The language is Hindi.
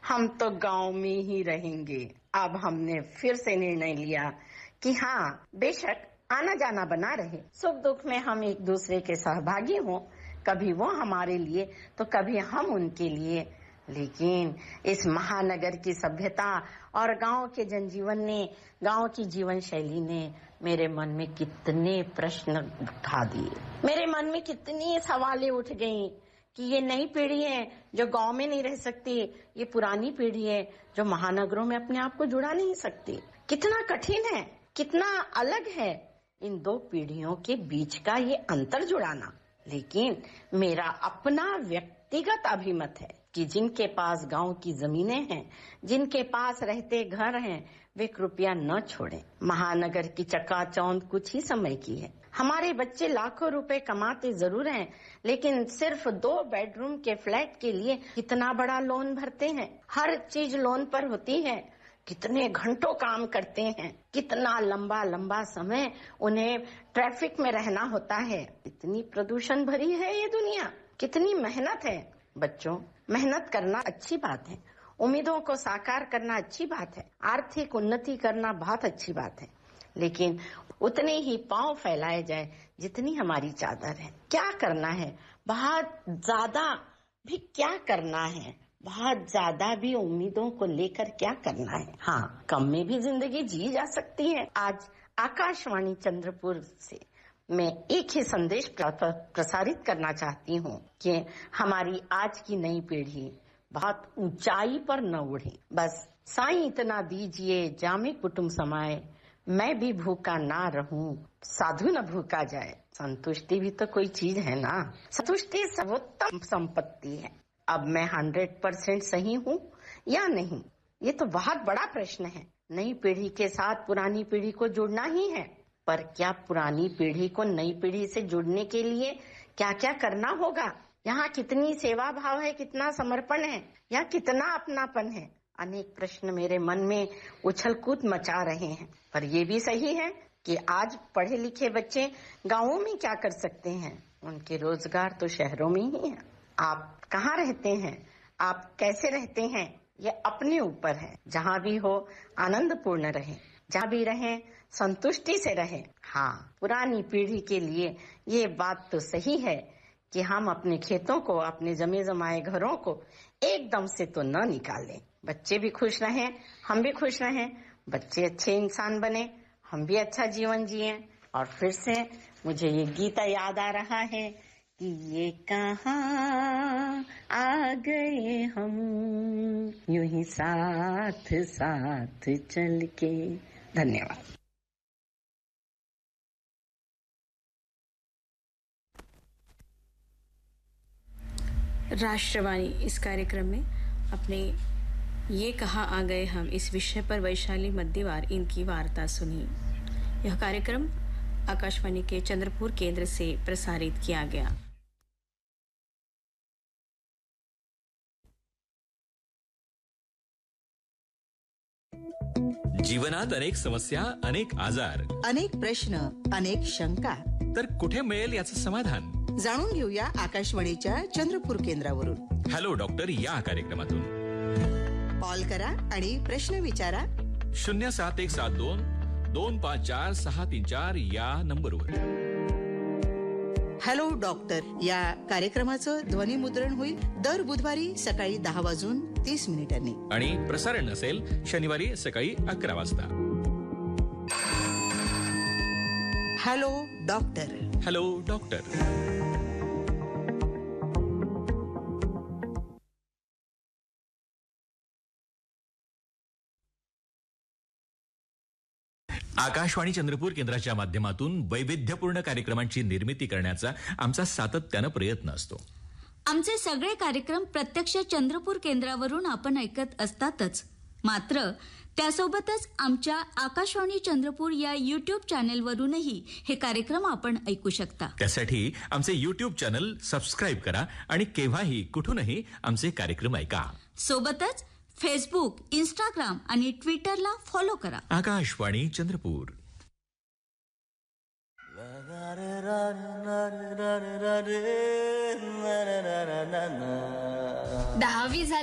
हम तो गांव में ही रहेंगे। अब हमने फिर से निर्णय लिया कि हाँ, बेशक आना जाना बना रहे, सुख दुख में हम एक दूसरे के सहभागी हों, कभी वो हमारे लिए तो कभी हम उनके लिए। लेकिन इस महानगर की सभ्यता और गांव के जनजीवन ने, गांव की जीवन शैली ने मेरे मन में कितने प्रश्न उठा दिए, मेरे मन में कितनी सवालें उठ गई कि ये नई पीढ़ी है जो गांव में नहीं रह सकती, ये पुरानी पीढ़ी है जो महानगरों में अपने आप को जुड़ा नहीं सकती। कितना कठिन है, कितना अलग है इन दो पीढ़ियों के बीच का ये अंतर जुड़ाना। लेकिन मेरा अपना व्यक्तिगत अभिमत है कि जिनके पास गांव की जमीनें हैं, जिनके पास रहते घर हैं, वे कृपया न छोड़ें। महानगर की चकाचौंध कुछ ही समय की है। हमारे बच्चे लाखों रुपए कमाते जरूर हैं, लेकिन सिर्फ 2 बेडरूम के फ्लैट के लिए कितना बड़ा लोन भरते हैं। हर चीज लोन पर होती है। कितने घंटों काम करते हैं, कितना लंबा लंबा समय उन्हें ट्रैफिक में रहना होता है। इतनी प्रदूषण भरी है ये दुनिया, कितनी मेहनत है। बच्चों, मेहनत करना अच्छी बात है, उम्मीदों को साकार करना अच्छी बात है, आर्थिक उन्नति करना बहुत अच्छी बात है, लेकिन उतने ही पांव फैलाए जाए जितनी हमारी चादर है। क्या करना है, बहुत ज्यादा भी क्या करना है, बहुत ज्यादा भी उम्मीदों को लेकर क्या करना है। हाँ, कम में भी जिंदगी जी जा सकती है। आज आकाशवाणी चंद्रपुर से मैं एक ही संदेश प्रसारित करना चाहती हूँ कि हमारी आज की नई पीढ़ी बहुत ऊंचाई पर न उड़े। बस साईं इतना दीजिए जामे कुटुंब समाए, मैं भी भूखा ना रहूं, साधु न भूखा जाए। संतुष्टि भी तो कोई चीज है ना। संतुष्टि सर्वोत्तम संपत्ति है। अब मैं 100% सही हूँ या नहीं, ये तो बहुत बड़ा प्रश्न है। नई पीढ़ी के साथ पुरानी पीढ़ी को जुड़ना ही है, पर क्या पुरानी पीढ़ी को नई पीढ़ी से जुड़ने के लिए क्या क्या करना होगा? यहाँ कितनी सेवा भाव है, कितना समर्पण है, या कितना अपनापन है? अनेक प्रश्न मेरे मन में उछल कूद मचा रहे हैं। पर ये भी सही है कि आज पढ़े लिखे बच्चे गांवों में क्या कर सकते हैं, उनके रोजगार तो शहरों में ही है। आप कहाँ रहते हैं, आप कैसे रहते हैं, ये अपने ऊपर है। जहाँ भी हो आनंद पूर्ण रहे, जहाँ भी रहें संतुष्टि से रहें। हाँ, पुरानी पीढ़ी के लिए ये बात तो सही है कि हम अपने खेतों को, अपने जमे जमाए घरों को एकदम से तो न निकालें। बच्चे भी खुश रहें, हम भी खुश रहें, बच्चे अच्छे इंसान बने, हम भी अच्छा जीवन जिए। और फिर से मुझे ये गीता याद आ रहा है कि ये कहाँ आ गए हम, यूं ही साथ साथ चल के। धन्यवाद। राष्ट्रवाणी इस कार्यक्रम में अपने ये कहाँ आ गए हम इस विषय पर वैशाली मध्यवार इनकी वार्ता सुनी। यह कार्यक्रम आकाशवाणी के चंद्रपुर केंद्र से प्रसारित किया गया। जीवनात अनेक समस्या, अनेक आजार, अनेक प्रश्न, अनेक शंका, तर कुठे मिळेल याचं समाधान? जाणून घेऊया आकाशवाणीच्या चंद्रपूर केंद्रावरून हॅलो डॉक्टर या कार्यक्रमातून। कॉल करा आणि प्रश्न विचारा 07172 254 634 या नंबरवर। हॅलो डॉक्टर या कार्यक्रमाचं ध्वनिमुद्रण होईल दर बुधवारी सकाळी 10:30 आणि प्रसारण असेल शनिवारी सकाळी 11 वाजता। Hello doctor. Hello doctor. Akashvani Chandrapur केंद्राच्या माध्यमातून वैविध्यपूर्ण कार्यक्रमांची निर्मिती करण्याचा आमचा सातत्याने प्रयत्न असतो। आमचे सगळे कार्यक्रम प्रत्यक्ष चंद्रपूर केंद्रावरून आपण ऐकत असतातच, मात्र त्यासोबतच आमच्या आकाशवाणी चंद्रपूर या YouTube चॅनेलवरूनही हे कार्यक्रम आपण ऐकू शकता। त्यासाठी आमचे YouTube चॅनल सबस्क्राइब करा आणि केव्हाही कुठूनही आमचे कार्यक्रम ऐका। सोबतच फेसबुक, इंस्टाग्राम आणि ट्विटरला फॉलो करा। आकाशवाणी चंद्रपूर। 10वी